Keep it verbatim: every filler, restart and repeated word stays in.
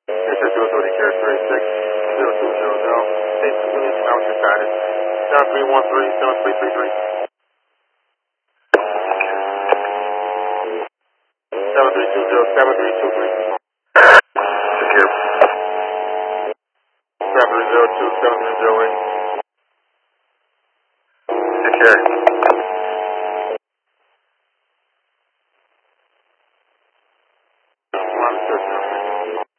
Victor two three, carrier three six, zero two zero zero, eight two Williams, Mountain United, seven three one three, seven three three three. seven three two zero, seven three two three. Secure. seven three zero two, seven three zero eight. Secure.